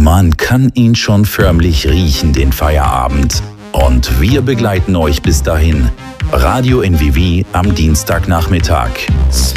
Man kann ihn schon förmlich riechen, den Feierabend. Und wir begleiten euch bis dahin. Radio NWW am Dienstagnachmittag.